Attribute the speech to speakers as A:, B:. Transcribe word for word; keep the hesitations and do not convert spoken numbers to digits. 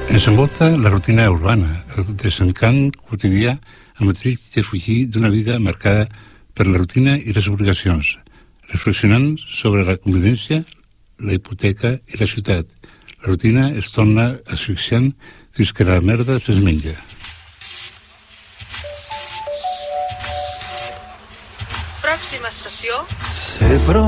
A: Ens envolta la rutina urbana, el desencant quotidià, el mateix de fugir d'una vida marcada per la rutina i les obligacions, reflexionant sobre la convivència, la hipoteca i la ciutat. La rutina es torna asfixiant fins que la merda se'ls menja.
B: Pròxima estació.
C: Sé, però